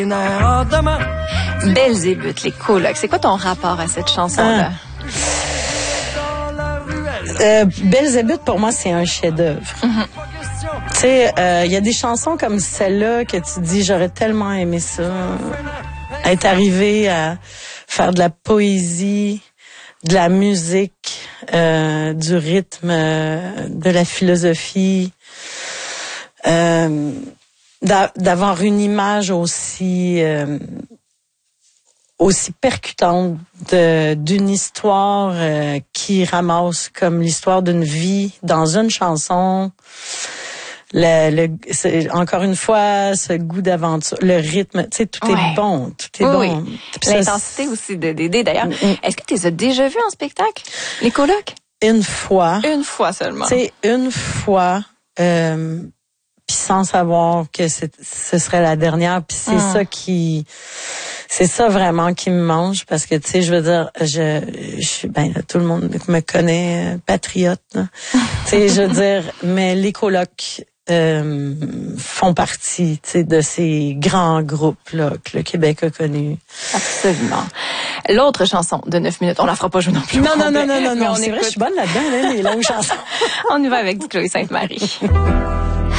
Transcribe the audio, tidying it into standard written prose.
Belzébuth, les colocs. C'est quoi ton rapport à cette chanson-là? Belzébuth, pour moi, c'est un chef-d'œuvre. Mm-hmm. Tu sais, il y a des chansons comme celle-là que tu dis, j'aurais tellement aimé ça. Être arrivé à faire de la poésie, de la musique, du rythme, de la philosophie, d'avoir une image aussi percutante d'une histoire qui ramasse comme l'histoire d'une vie dans une chanson. Encore une fois, ce goût d'aventure, le rythme, tu sais, tout est bon, tout est bon. Oui. L'intensité aussi de Dédé, d'ailleurs. Est-ce que tu les as déjà vus en spectacle, les colocs? Une fois. Une fois seulement. Tu sais, une fois, puis sans savoir que ce serait la dernière, puis c'est ça vraiment qui me mange, parce que tu sais, je veux dire, je suis, tout le monde me connaît, patriote, tu sais, je veux dire, mais les colocs font partie, tu sais, de ces grands groupes là que le Québec a connus. Absolument. L'autre chanson de 9 minutes, on la fera pas jouer non plus. Non, c'est vrai, je suis bonne là-dedans, les longues chansons. On y va avec du Chloé Sainte-Marie.